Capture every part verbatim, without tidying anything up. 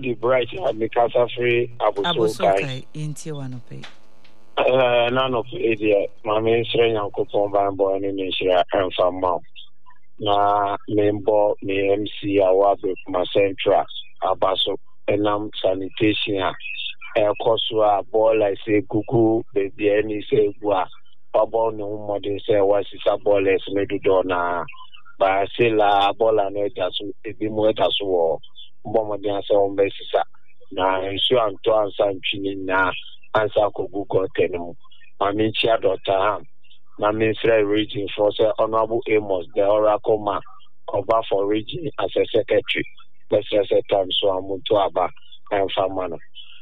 the bright and the casa free Abusokai. Into one of it. Uh, none of it, my main strain and coupon van boy and and from mouth. Na member me M C awabe my central abaso enam sanitation e kosua ball I say gugu baby any say gua babo no modern say was is a ball is made do na ba say la ball na dasu ebi mo dasu wo mo den say on besisa na nsu anto ansa ntwini na ansa ko gugu tenemu mami chia doctor na Ministry Region for say Honorable Amos, the Oracle man, over for region as a secretary. Let's say time so I'm to Aba and Famano.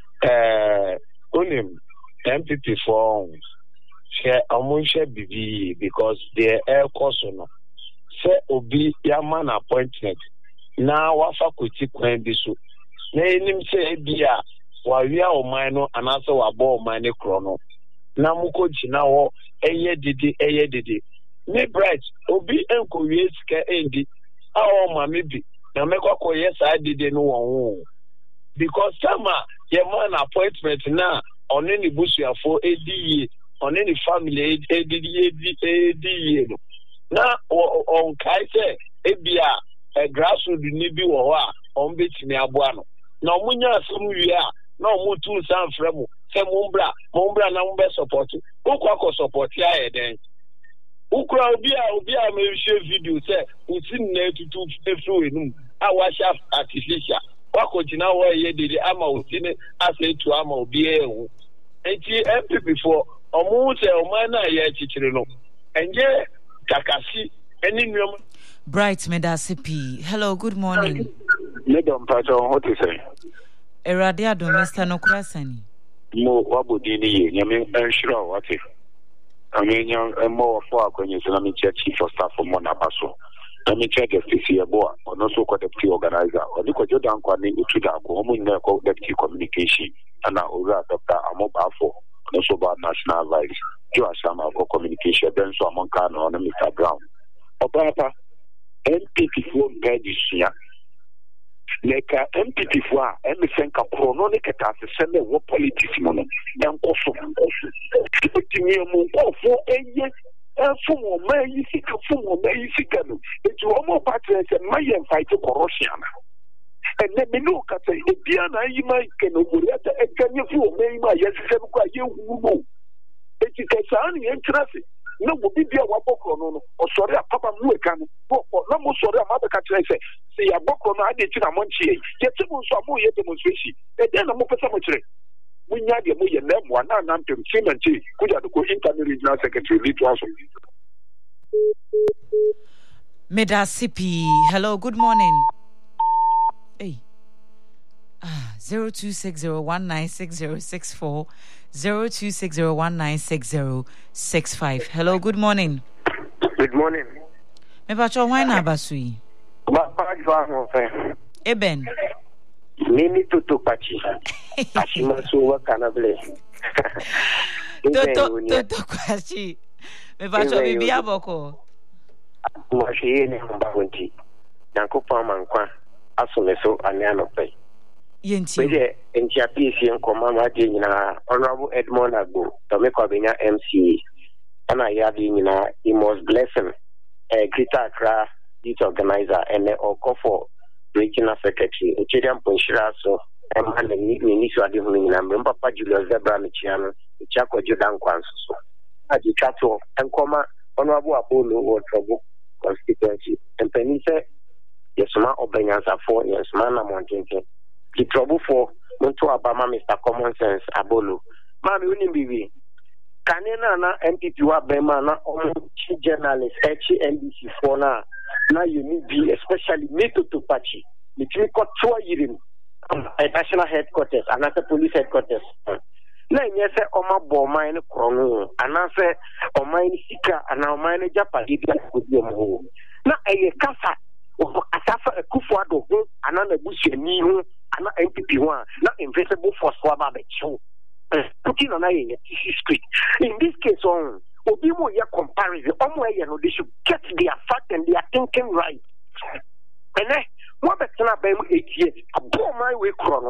Uh, Unim M P P for share Amunche B B because the air course no. Say Obi Yaman appointment. Now wafa kuti kwen bisu. Na enim say bia wa wia o mano anasa wa bo mane krono. Na muko jina wo eye didi eye didi me bright obi enko wie sika endi awo ma me bi na me kwakọ yes I didi no won because sama your man appointment na on any busuafo edi on any family edi edi edi no na on kai se ebia e grassroots ni bi wo ho a on betimi aboa no na omunya asem wie a na omutu san fremu se mumbra mumbra na mumbe support ukwa ko support ya eden ukra obi a obi a me share video say utin na tutu efu enum a wa sha artificial wa ko jina wo ye dede ama utin ase tu ama obi ehu enti M P P for omu se oman na ye chichire no enje kakasi eni nwom Bright Medasipi. Hello, good morning. Madam Pato, what you say? Eradia do Mister Nokrasani. Mo wabudini nyame enshira wate amenya mo for akwenye Islamic Church chief of staff for Monabaso ami check justice yebo ono so ko deputy organizer oni ko jodan kwa ni utuda ko homo nyina ko deputy communication ana ora doctor amobafo ono so ba national vice jo asama ko communication ben so amonka no Mister Brown obapa N P P for gadisia Neka M P P for M senka krono ne keta se sele wo politics mo no enko so timi mo ko fo eye enfu mo ma yi sika fu mo ma yi sika no eti wo mo patre se maye fight corruption ene me no ka se e bia na yi ma keno buri ata e kanye fu mo ma yi ma ye se ko aye hu mo eti ka sa ni entrase no go bi bia wa bokro no no o sori apapa mu eka no bo na mo sori amaba ka tire se se ya bokro no ade ti na mo nchie ye ti mo so mo ye demonstration e de na mo pesa mo tire mo nya de mo ye na mo na na mpem cement kuja do ko internal regional secretary litu aso Medasipi. Hello, good morning. Hey. Ah, zero two six zero one nine six zero six four zero two six zero one nine six zero six five. Hello, good morning. Good morning. Me pacho why na basui? Ba pa fa mo fe. Eben. Mimi tutu pachi. Ashima so wa kanable. Toto toto kwachi. Me pacho bibi aboko. Mo shey ni mba wonti. Yankopon mankwa asomeso aniano pe. Yenti. Wede entia P C nkoma ma de nyina Honorable Edmond Agbo to me ko benya M C A ana ya de nyina Amos Blessing eh Greater Accra youth organizer and Okofo regional secretary Ucheriam Ponshira so em han ni ni so ade hu nyina mbempa pa Julius Zebra Michia no Chako Jordan Kwanso so aji chato nkoma Honorable Apollo Wotrobo constituency empeni se yesuma obenyansa for yesuma na montenke the trouble for Monto Abama Mister Common Sense Abolo. Mami uni bibi. Kanena na M P P wa bema na on journalist H N B C for na na you need be especially me to to pachi. Me three ko twa yirim at national headquarters and at the police headquarters. Na nyese oma bo mine krono anase o mine sika ana o mine japa bibia kodi mo. Na eye kasa o asafa ekufu ado ho ana na busuani ho ana M P P one, not invisible force for about the show. Putting on a street. In this case, on Obimo ya comparison, they should get their fact and their thinking right. And then, what better than eight years? A poor my way chrono.